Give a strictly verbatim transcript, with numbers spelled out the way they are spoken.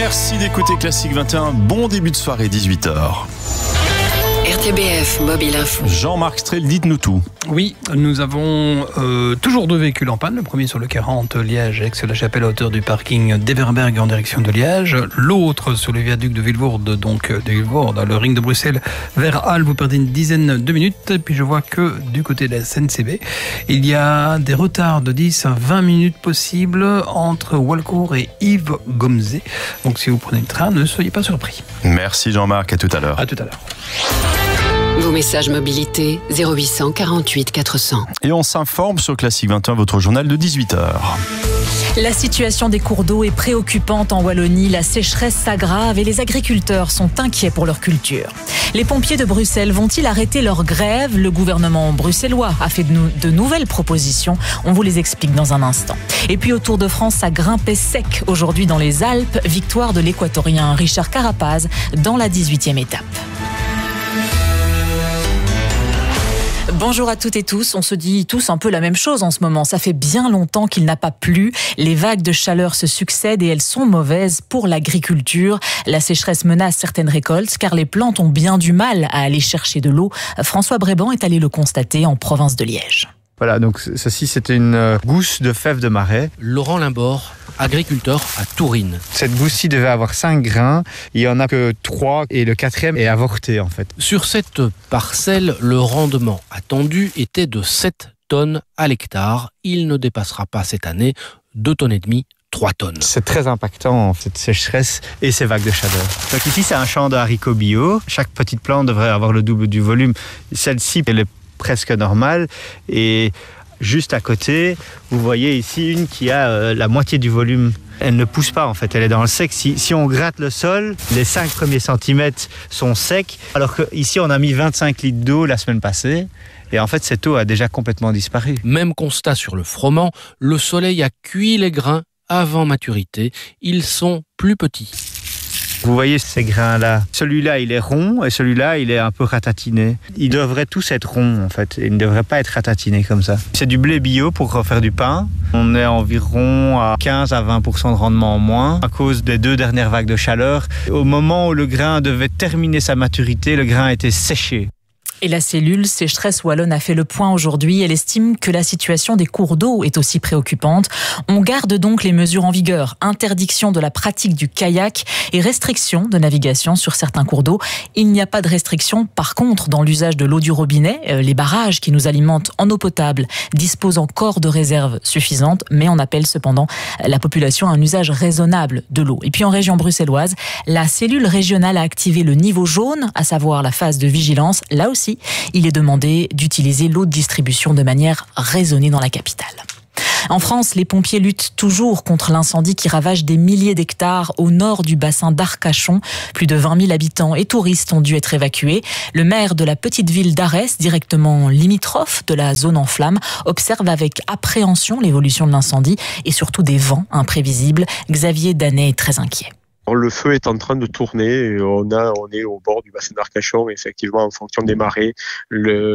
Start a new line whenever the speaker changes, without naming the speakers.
Merci d'écouter Classique vingt et un. Bon début de soirée, dix-huit heures.
R T B F Mobile Info.
Jean-Marc Strel, dites-nous tout.
Oui, nous avons euh, toujours deux véhicules en panne. Le premier sur le quarante Liège-Aix-la-Chapelle à hauteur du parking d'Everberg en direction de Liège. L'autre sur le viaduc de Vilvoorde, donc de Vilvoorde, le ring de Bruxelles vers Halle. Vous perdez une dizaine de minutes. Et puis je vois que du côté de la S N C B, il y a des retards de dix à vingt minutes possibles entre Walcourt et Yves Gomzé. Donc si vous prenez le train, ne soyez pas surpris.
Merci Jean-Marc, à tout à l'heure.
À tout à l'heure.
Vos messages mobilité zéro huit cent quarante-huit quatre cents.
Et on s'informe sur Classique vingt et un, votre journal de dix-huit heures.
La situation des cours d'eau est préoccupante en Wallonie. La sécheresse s'aggrave et les agriculteurs sont inquiets pour leur culture. Les pompiers de Bruxelles vont-ils arrêter leur grève ? Le gouvernement bruxellois a fait de, nou- de nouvelles propositions. On vous les explique dans un instant. Et puis au Tour de France, ça grimpait sec aujourd'hui dans les Alpes. Victoire de l'Équatorien Richard Carapaz dans la dix-huitième étape. Bonjour à toutes et tous, on se dit tous un peu la même chose en ce moment. Ça fait bien longtemps qu'il n'a pas plu. Les vagues de chaleur se succèdent et elles sont mauvaises pour l'agriculture. La sécheresse menace certaines récoltes car les plantes ont bien du mal à aller chercher de l'eau. François Bréban est allé le constater en province de Liège.
Voilà, donc ceci c'était une gousse de fèves de marais.
Laurent Limbord, agriculteur à Tourine.
Cette gousse-ci devait avoir cinq grains, il n'y en a que trois et le quatrième est avorté en fait.
Sur cette parcelle, le rendement attendu était de sept tonnes à l'hectare. Il ne dépassera pas cette année deux tonnes et demie. trois tonnes.
C'est très impactant, cette sécheresse et ces vagues de chaleur. Donc ici, c'est un champ de haricots bio. Chaque petite plante devrait avoir le double du volume. Celle-ci, elle est presque normale. Et juste à côté, vous voyez ici une qui a euh, la moitié du volume. Elle ne pousse pas en fait, elle est dans le sec. Si, si on gratte le sol, les cinq premiers centimètres sont secs. Alors qu'ici, on a mis vingt-cinq litres d'eau la semaine passée. Et en fait, cette eau a déjà complètement disparu.
Même constat sur le froment, le soleil a cuit les grains avant maturité. Ils sont plus petits.
Vous voyez ces grains-là. Celui-là, il est rond et celui-là, il est un peu ratatiné. Ils devraient tous être ronds, en fait. Ils ne devraient pas être ratatinés comme ça. C'est du blé bio pour faire du pain. On est environ à quinze à vingt pour cent de rendement en moins à cause des deux dernières vagues de chaleur. Au moment où le grain devait terminer sa maturité, le grain était séché.
Et la cellule Sécheresse Wallonne a fait le point aujourd'hui. Elle estime que la situation des cours d'eau est aussi préoccupante. On garde donc les mesures en vigueur. Interdiction de la pratique du kayak et restriction de navigation sur certains cours d'eau. Il n'y a pas de restriction, par contre, dans l'usage de l'eau du robinet. Les barrages qui nous alimentent en eau potable disposent encore de réserves suffisantes, mais on appelle cependant la population à un usage raisonnable de l'eau. Et puis en région bruxelloise, la cellule régionale a activé le niveau jaune, à savoir la phase de vigilance. Là aussi, il est demandé d'utiliser l'eau de distribution de manière raisonnée dans la capitale. En France, les pompiers luttent toujours contre l'incendie qui ravage des milliers d'hectares au nord du bassin d'Arcachon. Plus de vingt mille habitants et touristes ont dû être évacués. Le maire de la petite ville d'Arès, directement limitrophe de la zone en flammes, observe avec appréhension l'évolution de l'incendie et surtout des vents imprévisibles. Xavier Danet est très inquiet.
Le feu est en train de tourner. Et on, a, on est au bord du bassin d'Arcachon. Effectivement, en fonction des marées, le